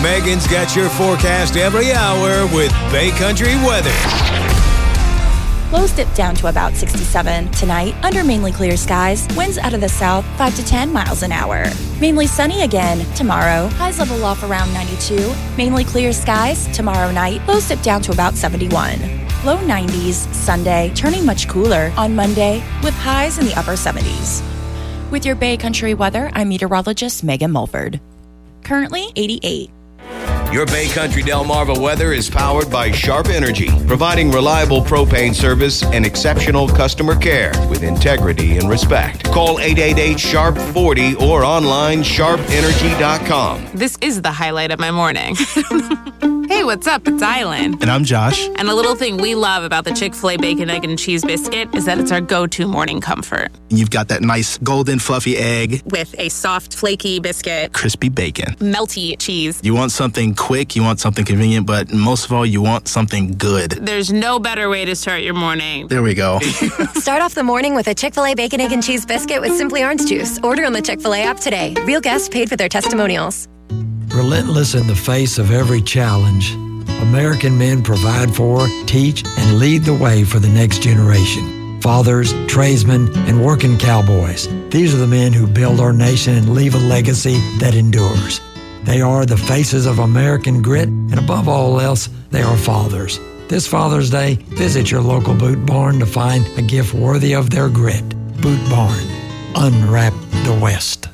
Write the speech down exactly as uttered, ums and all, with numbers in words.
Megan's got your forecast every hour with Bay Country weather. Lows dip down to about sixty-seven. Tonight, under mainly clear skies, winds out of the south five to ten miles an hour. Mainly sunny again tomorrow. Highs level off around ninety-two. Mainly clear skies tomorrow night. Lows dip down to about seventy-one. Low nineties Sunday, turning much cooler on Monday with highs in the upper seventies. With your Bay Country weather, I'm meteorologist Megan Mulford. Currently eighty-eight. Your Bay Country Delmarva weather is powered by Sharp Energy, providing reliable propane service and exceptional customer care with integrity and respect. Call eight eight eight, sharp forty or online sharp energy dot com. This is the highlight of my morning. Hey, what's up? It's Island. And I'm Josh. And a little thing we love about the Chick-fil-A Bacon, Egg, and Cheese Biscuit is that it's our go-to morning comfort. You've got that nice golden fluffy egg with a soft, flaky biscuit, crispy bacon, melty cheese. You want something quick, you want something convenient, but most of all, you want something good. There's no better way to start your morning. There we go. Start off the morning with a Chick-fil-A Bacon, Egg, and Cheese Biscuit with Simply Orange Juice. Order on the Chick-fil-A app today. Real guests paid for their testimonials. Relentless in the face of every challenge, American men provide for, teach, and lead the way for the next generation. Fathers, tradesmen, and working cowboys. These are the men who build our nation and leave a legacy that endures. They are the faces of American grit, and above all else, they are fathers. This Father's Day, visit your local Boot Barn to find a gift worthy of their grit. Boot Barn. Unwrap the West.